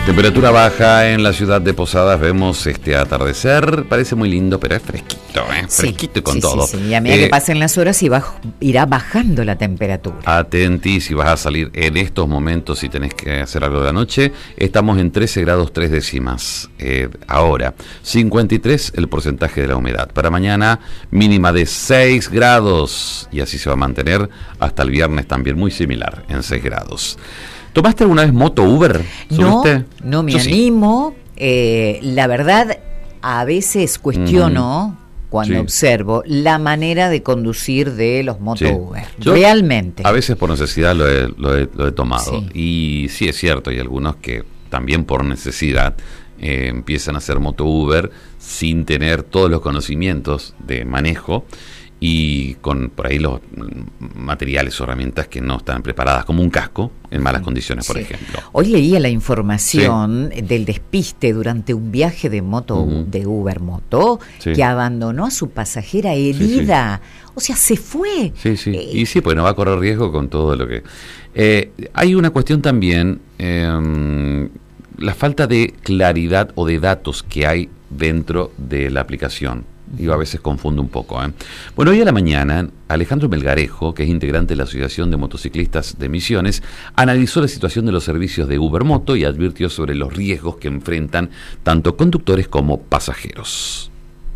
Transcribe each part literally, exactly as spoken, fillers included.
Temperatura baja en la ciudad de Posadas, vemos este atardecer, parece muy lindo, pero es fresquito, ¿eh? Fresquito sí, y con sí, todo. Sí, sí. Y a medida eh, que pasen las horas y bajo, irá bajando la temperatura. Atentí, si vas a salir en estos momentos, si tenés que hacer algo de la noche, estamos en trece grados tres décimas. Eh, ahora, cincuenta y tres el porcentaje de la humedad. Para mañana, mínima de seis grados, y así se va a mantener hasta el viernes también muy similar, en seis grados. ¿Tomaste alguna vez moto Uber? ¿Subiste? No, no me Yo animo. Sí. Eh, la verdad, a veces cuestiono, mm. cuando sí. observo, la manera de conducir de los moto sí. Uber. Yo, Realmente. A veces por necesidad lo he, lo he, lo he tomado. Sí. Y sí es cierto, hay algunos que también por necesidad eh, empiezan a hacer moto Uber sin tener todos los conocimientos de manejo. Y con por ahí los materiales o herramientas que no están preparadas, como un casco en malas condiciones, por sí. ejemplo. Hoy leía la información sí. del despiste durante un viaje de moto uh-huh. de Uber Moto, sí. que abandonó a su pasajera herida. Sí, sí. O sea, se fue. Sí, sí. Eh, y sí, pues no va a correr riesgo con todo lo que... Eh, hay una cuestión también, eh, la falta de claridad o de datos que hay dentro de la aplicación. Yo a veces confundo un poco. ¿eh? Bueno, hoy a la mañana, Alejandro Melgarejo, que es integrante de la Asociación de Motociclistas de Misiones, analizó la situación de los servicios de Uber Moto y advirtió sobre los riesgos que enfrentan tanto conductores como pasajeros.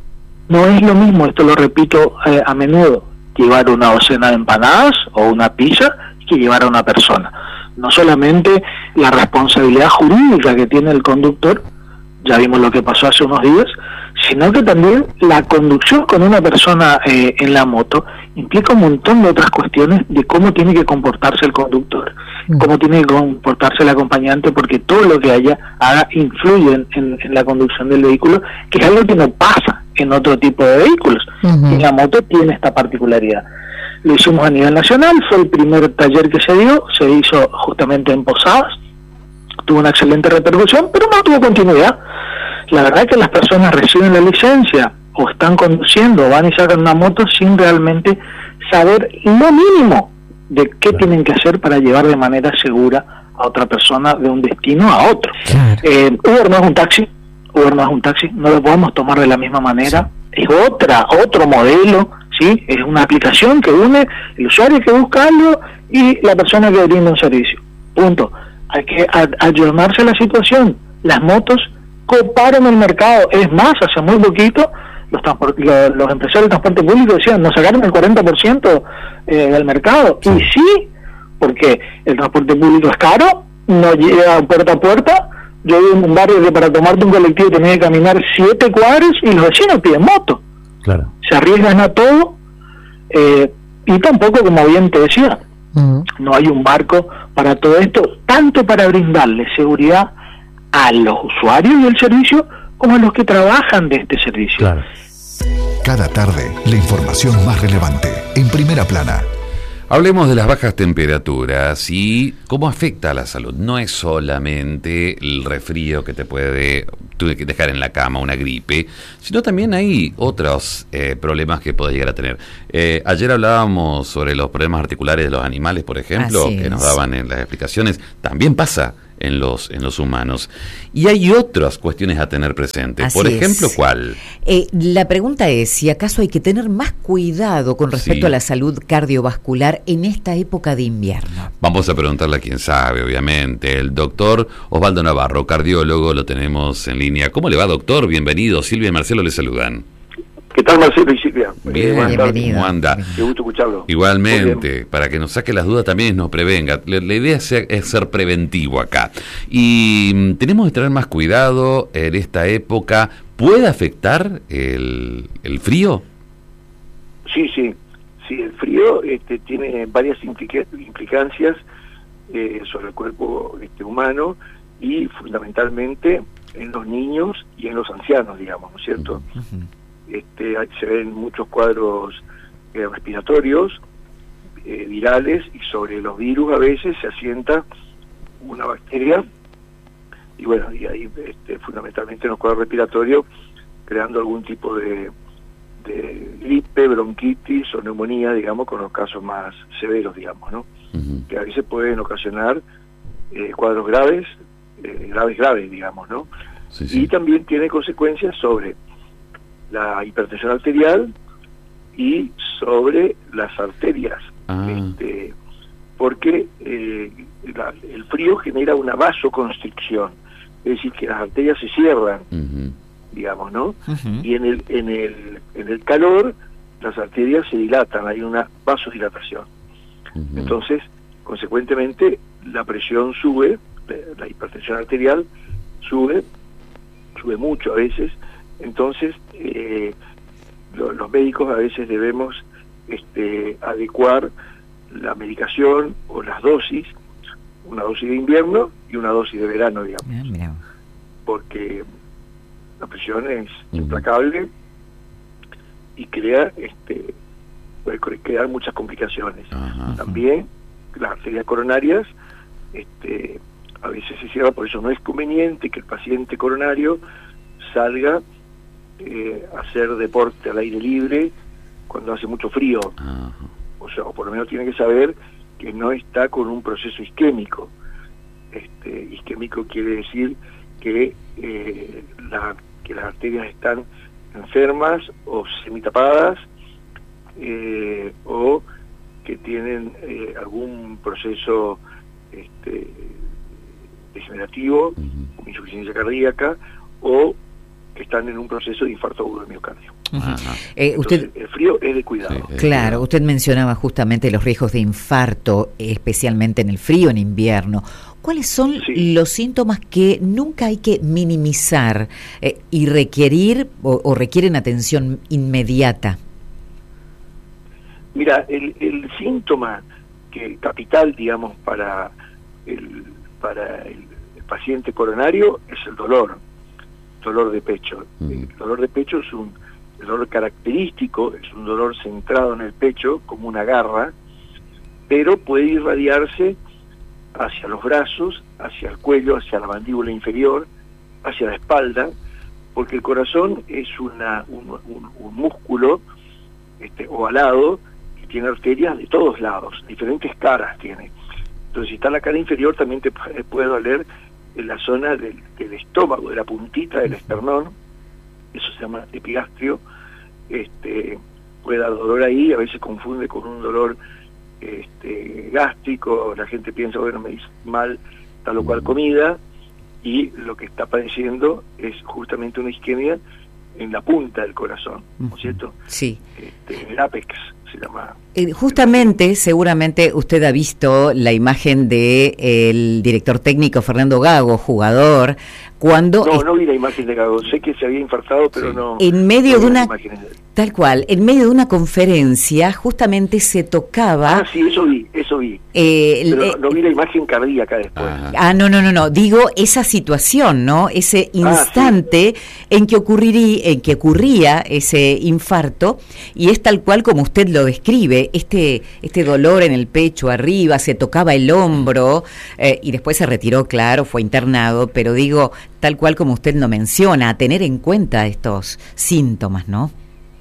No es lo mismo, esto lo repito eh, a menudo, llevar una docena de empanadas o una pizza que llevar a una persona. No solamente la responsabilidad jurídica que tiene el conductor, ya vimos lo que pasó hace unos días, sino que también la conducción con una persona eh, en la moto implica un montón de otras cuestiones de cómo tiene que comportarse el conductor, mm. cómo tiene que comportarse el acompañante, porque todo lo que haya haga influye en, en, en la conducción del vehículo, que es algo que no pasa en otro tipo de vehículos. Uh-huh. Y la moto tiene esta particularidad. Lo hicimos a nivel nacional, fue el primer taller que se dio, se hizo justamente en Posadas, tuvo una excelente repercusión, pero no tuvo continuidad. La verdad es que las personas reciben la licencia o están conduciendo o van y sacan una moto sin realmente saber lo mínimo de qué tienen que hacer para llevar de manera segura a otra persona de un destino a otro. Claro. Eh, Uber no es un taxi, Uber no es un taxi, no lo podemos tomar de la misma manera, sí. es otra, otro modelo, ¿sí? Es una aplicación que une el usuario que busca algo y la persona que brinda un servicio. Punto. Hay que ayornarse a la situación. Las motos coparon el mercado. Es más, hace muy poquito los, los, los empresarios de transporte público decían, nos sacaron el cuarenta por ciento eh, del mercado. Sí. Y sí, porque el transporte público es caro, no llega puerta a puerta. Yo vivo en un barrio que para tomarte un colectivo tenía que caminar siete cuadras y los vecinos piden moto. Claro. Se arriesgan a todo eh, y tampoco, como bien te decía, uh-huh. no hay un marco para todo esto, tanto para brindarle seguridad a los usuarios del servicio como a los que trabajan de este servicio. Claro. Cada tarde, la información más relevante, en Primera Plana. Hablemos de las bajas temperaturas y cómo afecta a la salud. No es solamente el resfrío que te puede dejar en la cama, una gripe, sino también hay otros eh, problemas que podés llegar a tener. Eh, ayer hablábamos sobre los problemas articulares de los animales, por ejemplo, Así que es. nos daban en las explicaciones. También pasa en los en los humanos. Y hay otras cuestiones a tener presente. Así Por ejemplo, es. ¿cuál? Eh, la pregunta es si acaso hay que tener más cuidado con respecto sí. a la salud cardiovascular en esta época de invierno. Vamos a preguntarle a quien sabe, obviamente. El doctor Osvaldo Navarro, cardiólogo, lo tenemos en línea. ¿Cómo le va, doctor? Bienvenido. Silvia y Marcelo le saludan. ¿Qué tal, Marcelo y Silvia? Bien, bienvenido. ¿Cómo anda? Qué gusto escucharlo. Igualmente, para que nos saque las dudas también y nos prevenga. La, la idea es ser, es ser preventivo acá. Y mm, tenemos que tener más cuidado en esta época. ¿Puede afectar el, el frío? Sí, sí. Sí, el frío este, tiene varias implica- implicancias eh, sobre el cuerpo este, humano y fundamentalmente en los niños y en los ancianos, digamos, ¿no es cierto? Uh-huh. Este, se ven muchos cuadros eh, respiratorios, eh, virales, y sobre los virus a veces se asienta una bacteria, y bueno, y ahí este, fundamentalmente en los cuadros respiratorios, creando algún tipo de, de gripe, bronquitis o neumonía, digamos, con los casos más severos, digamos, ¿no? Uh-huh. Que a veces pueden ocasionar eh, cuadros graves eh, graves, graves, digamos, ¿no? Sí, sí. Y también tiene consecuencias sobre la hipertensión arterial y sobre las arterias, Ah. este, porque eh, la, el frío genera una vasoconstricción, es decir, que las arterias se cierran, Uh-huh. digamos, ¿no? Ujú. Y en el, en el, en el calor las arterias se dilatan, hay una vasodilatación. Uh-huh. Entonces, consecuentemente, la presión sube, la hipertensión arterial sube, sube mucho a veces. Entonces, eh, lo, los médicos a veces debemos este, adecuar la medicación o las dosis, una dosis de invierno y una dosis de verano, digamos, Ah, mira. porque la presión es Ujú. implacable y crea, este, puede crear muchas complicaciones. Ajá. También las arterias coronarias este, a veces se cierran, por eso no es conveniente que el paciente coronario salga eh, a hacer deporte al aire libre cuando hace mucho frío, Ajá. o sea, o por lo menos tiene que saber que no está con un proceso isquémico. Este, isquémico quiere decir que, eh, la, que las arterias están enfermas o semitapadas, eh, o que tienen eh, algún proceso este, degenerativo, Uh-huh. insuficiencia cardíaca, o que están en un proceso de infarto agudo del miocardio. Ajá. Eh, usted, Entonces, el frío es de cuidado. Sí, eh, claro, usted mencionaba justamente los riesgos de infarto, especialmente en el frío, en invierno. ¿Cuáles son Sí. los síntomas que nunca hay que minimizar eh, y requerir o, o requieren atención inmediata? Mira, el, el síntoma que capital, digamos, para el, para el, el paciente coronario es el dolor, dolor de pecho. Mm. El dolor de pecho es un dolor característico, es un dolor centrado en el pecho, como una garra, pero puede irradiarse hacia los brazos, hacia el cuello, hacia la mandíbula inferior, hacia la espalda, porque el corazón es una, un, un, un músculo este, ovalado que tiene arterias de todos lados, diferentes caras tiene. Entonces, si está en la cara inferior, también te puede doler en la zona del, del estómago, de la puntita del esternón, eso se llama epigastrio, este, puede dar dolor ahí, a veces confunde con un dolor este, gástrico, la gente piensa, bueno, me hizo mal tal o cual comida, y lo que está padeciendo es justamente una isquemia en la punta del corazón, ¿no es cierto? Sí. Este, el ápex se llama. Eh, justamente, seguramente usted ha visto la imagen de el director técnico Fernando Gago, jugador, cuando No, es- no vi la imagen de Gago, sé que se había infartado, pero Sí. no... en medio no de vi una las imágenes de él. tal cual, en medio de una conferencia, justamente se tocaba Ah, sí, eso vi, eso vi. eh, el- Pero eh, no, no vi la imagen cardíaca después. Ajá. Ah, no, no, no, no. Digo esa situación, ¿no? Ese instante en que ocurriría, en que ocurría ese infarto, y es tal cual como usted lo describe, este, este dolor en el pecho arriba, se tocaba el hombro, eh, y después se retiró, claro, fue internado, pero digo, tal cual como usted lo menciona, a tener en cuenta estos síntomas, ¿no?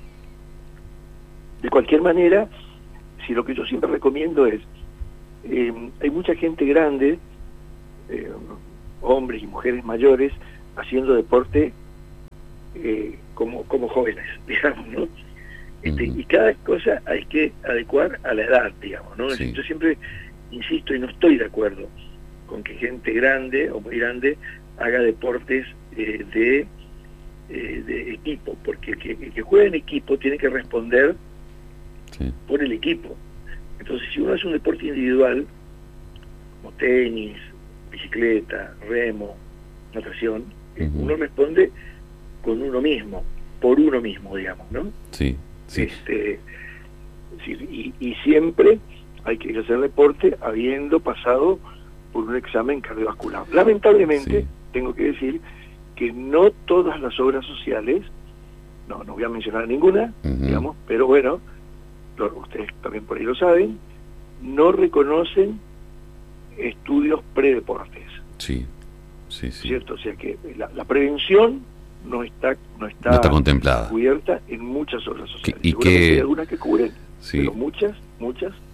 De cualquier manera, si lo que yo siempre recomiendo es, eh, hay mucha gente grande, eh, hombres y mujeres mayores, haciendo deporte eh, como, como jóvenes, digamos, ¿no? Este, Ujú. y cada cosa hay que adecuar a la edad, digamos, ¿no? Sí. Yo siempre insisto y no estoy de acuerdo con que gente grande o muy grande haga deportes eh, de, eh, de equipo, porque el que, el que juega en equipo tiene que responder Sí. por el equipo. Entonces, si uno hace un deporte individual, como tenis, bicicleta, remo, natación, eh, Ujú. uno responde con uno mismo, por uno mismo, digamos, ¿no? Sí. Sí. Este, sí, y, y siempre hay que hacer deporte habiendo pasado por un examen cardiovascular. Lamentablemente, Sí. tengo que decir que no todas las obras sociales, no, no voy a mencionar ninguna, Ujú. digamos, pero bueno, lo- ustedes también por ahí lo saben, no reconocen estudios predeportes, Sí. Sí, sí. ¿cierto? O sea que la, la prevención no está no está, No está contemplada. cubierta en muchas obras sociales. ¿Y Seguramente qué- hay algunas que cubren, Sí. pero muchas, muchas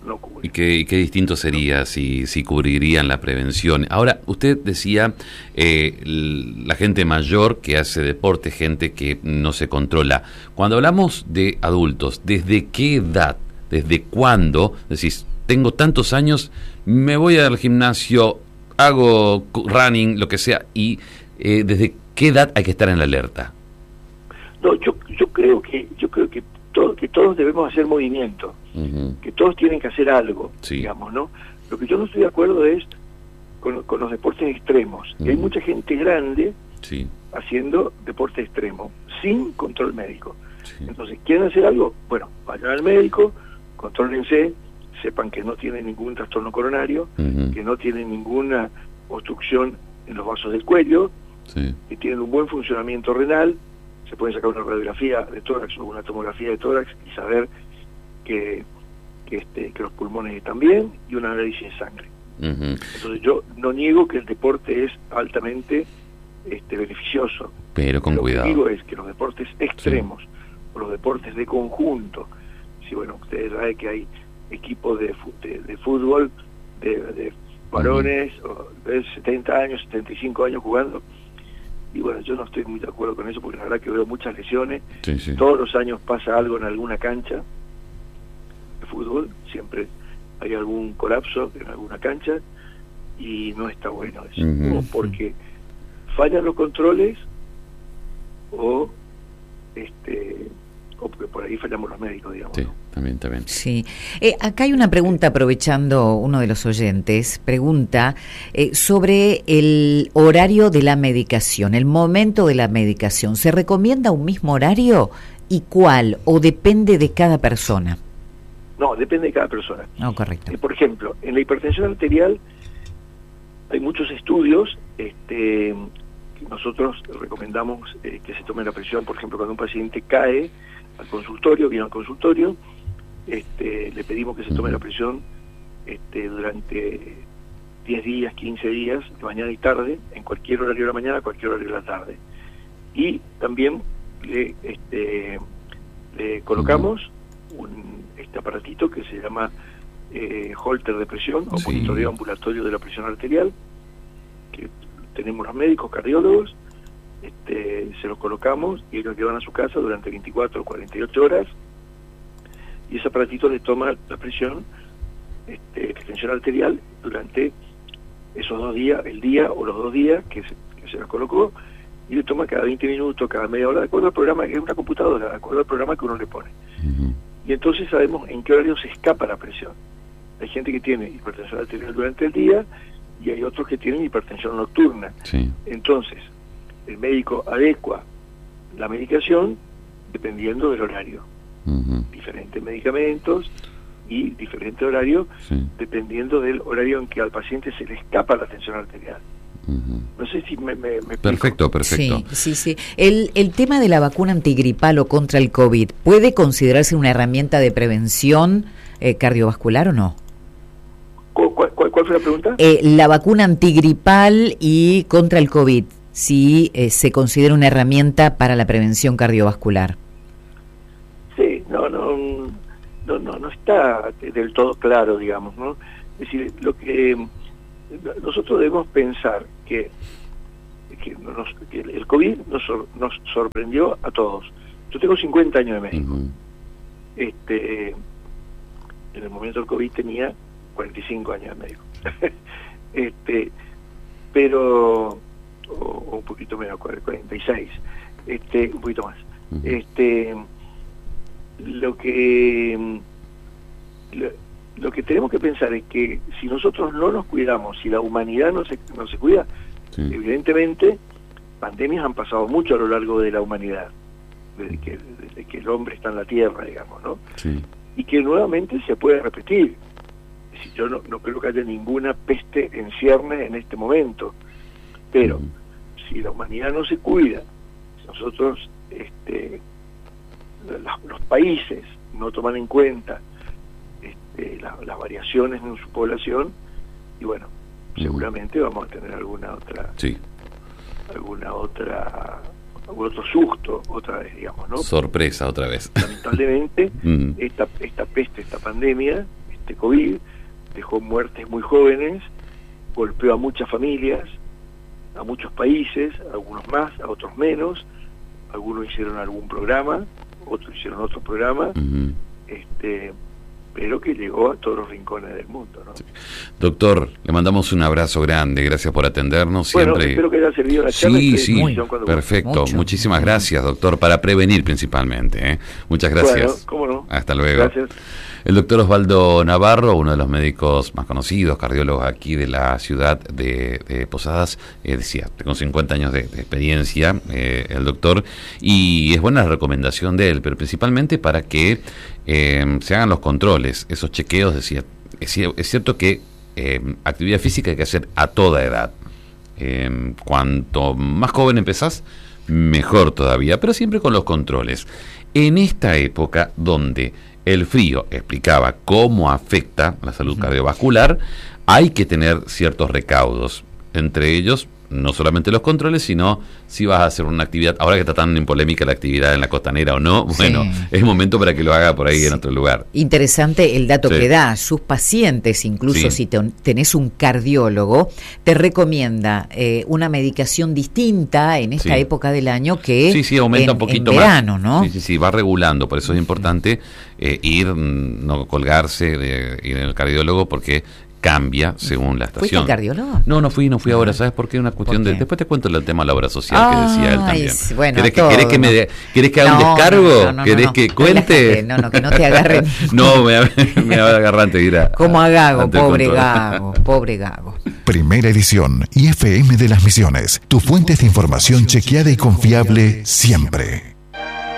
no cubre. ¿Y qué, y qué distinto sería si, si cubrirían la prevención? Ahora, usted decía, eh, la gente mayor que hace deporte, gente que no se controla. Cuando hablamos de adultos, ¿desde qué edad, desde cuándo, decís, tengo tantos años, me voy al gimnasio, hago running, lo que sea, y eh, desde qué edad hay que estar en la alerta? No, yo yo creo que yo creo que todo, que todos debemos hacer movimiento, uh-huh. que todos tienen que hacer algo, sí. digamos, ¿no? Lo que yo no estoy de acuerdo es con, con los deportes extremos. Uh-huh. Y hay mucha gente grande sí. haciendo deporte extremo sin control médico. Sí. Entonces, ¿quieren hacer algo? Bueno, vayan al médico, contrólense, sepan que no tienen ningún trastorno coronario, uh-huh. que no tienen ninguna obstrucción en los vasos del cuello, sí. que tienen un buen funcionamiento renal. Se puede sacar una radiografía de tórax o una tomografía de tórax y saber que, que, este, que los pulmones están bien, y un análisis de sangre. Uh-huh. Entonces yo no niego que el deporte es altamente este, beneficioso. Pero con Lo cuidado. Lo que digo es que los deportes extremos, sí. o los deportes de conjunto, si bueno, ustedes saben que hay equipos de, de, de fútbol, de, de varones, uh-huh. o de setenta años, setenta y cinco años jugando. Y bueno, yo no estoy muy de acuerdo con eso, porque la verdad que veo muchas lesiones. Sí, sí. Todos los años pasa algo en alguna cancha de fútbol, siempre hay algún colapso en alguna cancha, y no está bueno eso. Uh-huh. O porque fallan los controles, o este o porque por ahí fallamos los médicos, digamos. Sí, ¿no? también, también. Sí. Eh, acá hay una pregunta, aprovechando uno de los oyentes, pregunta eh, sobre el horario de la medicación, el momento de la medicación. ¿Se recomienda un mismo horario y cuál? ¿O depende de cada persona? No, depende de cada persona. No, correcto. Eh, por ejemplo, en la hipertensión arterial hay muchos estudios este, que nosotros recomendamos eh, que se tome la presión. Por ejemplo, cuando un paciente cae al consultorio, viene al consultorio, este, le pedimos que se tome la presión este, durante diez días, quince días, de mañana y tarde, en cualquier horario de la mañana, cualquier horario de la tarde. Y también le, este, le colocamos un este aparatito que se llama eh, holter de presión, o sí. monitoreo ambulatorio de la presión arterial, que tenemos los médicos, cardiólogos, este, se los colocamos y ellos llevan a su casa durante veinticuatro o cuarenta y ocho horas, y ese aparatito le toma la presión, este, extensión arterial, durante esos dos días, el día o los dos días que se, que se la colocó, y le toma cada veinte minutos, cada media hora, de acuerdo al programa, que es una computadora, de acuerdo al programa que uno le pone. Uh-huh. Y entonces sabemos en qué horario se escapa la presión. Hay gente que tiene hipertensión arterial durante el día, y hay otros que tienen hipertensión nocturna. Sí. Entonces, el médico adecua la medicación dependiendo del horario. Uh-huh. Diferentes medicamentos y diferente horario, sí. dependiendo del horario en que al paciente se le escapa la tensión arterial. Uh-huh. No sé si me, me, me Perfecto, perfecto. Sí, sí, sí. El, el tema de la vacuna antigripal o contra el COVID, ¿puede considerarse una herramienta de prevención eh, cardiovascular o no? ¿Cuál, cuál, cuál fue la pregunta? Eh, la vacuna antigripal y contra el COVID, si eh, se considera una herramienta para la prevención cardiovascular. Sí, no, no, no, no, no está del todo claro, digamos, ¿no? Es decir, lo que nosotros debemos pensar que, que, nos, que el COVID nos, nos sorprendió a todos. Yo tengo cincuenta años de médico. Uh-huh. Este, en el momento del COVID tenía cuarenta y cinco años de médico. este, pero, o, o un poquito menos, cuarenta y seis, este, un poquito más. Uh-huh. Este, lo que lo, lo que tenemos que pensar es que si nosotros no nos cuidamos, si la humanidad no se, no se cuida, sí. evidentemente pandemias han pasado mucho a lo largo de la humanidad, desde que, desde que el hombre está en la Tierra, digamos, ¿no? Sí. Y que nuevamente se puede repetir. Es decir, yo no, no creo que haya ninguna peste en cierne en este momento, pero uh-huh. si la humanidad no se cuida, si nosotros, este, los, los países no toman en cuenta este, la, las variaciones en su población, y bueno, uh-huh. seguramente vamos a tener alguna otra, sí. alguna otra, algún otro susto otra vez, digamos, ¿no? Sorpresa otra vez. Lamentablemente, uh-huh. esta, esta peste, esta pandemia, este COVID, dejó muertes muy jóvenes, golpeó a muchas familias, a muchos países, algunos más, a otros menos, algunos hicieron algún programa, otros hicieron otro programa, uh-huh. este pero que llegó a todos los rincones del mundo, ¿no? Sí. Doctor, le mandamos un abrazo grande, gracias por atendernos siempre. Bueno, espero que haya servido la charla. Sí, sí, perfecto. Mucho. Muchísimas gracias, doctor, para prevenir principalmente, ¿eh? Muchas gracias. Bueno, cómo no. Hasta luego. Gracias. El doctor Osvaldo Navarro, uno de los médicos más conocidos, cardiólogos aquí de la ciudad de, de Posadas, eh, decía, con cincuenta años de, de experiencia, eh, el doctor, y es buena la recomendación de él, pero principalmente para que eh, se hagan los controles, esos chequeos. Decía, es, es cierto que eh, actividad física hay que hacer a toda edad. Eh, cuanto más joven empezás, mejor todavía, pero siempre con los controles. En esta época donde el frío explicaba cómo afecta la salud cardiovascular, hay que tener ciertos recaudos, entre ellos no solamente los controles, sino si vas a hacer una actividad, ahora que está tan en polémica la actividad en la costanera o no, bueno, sí. es momento para que lo haga por ahí sí. en otro lugar. Interesante el dato sí. que da, sus pacientes, incluso sí. si te, tenés un cardiólogo, te recomienda eh, una medicación distinta en esta sí. época del año que sí, sí, aumenta en, un poquito en verano, más. ¿no? Sí, sí, sí, va regulando, por eso es importante eh, ir, no colgarse de ir al cardiólogo porque cambia según la estación. ¿Fuiste al cardiólogo? No, no fui, no fui ahora. ¿Sabes por qué? Una cuestión de... Después te cuento el tema de la obra social ah, que decía él también. Es, bueno, ¿Querés, todo, que, ¿querés, que me de, ¿Querés que haga no, un descargo? No, no, no, ¿Querés no, que no, cuente? No, no, que no te agarren. no, me, me va a agarrar antes. Como a Gago, pobre Gago, pobre Gago. Primera edición y F M de las Misiones. Tu fuente de información chequeada y confiable siempre.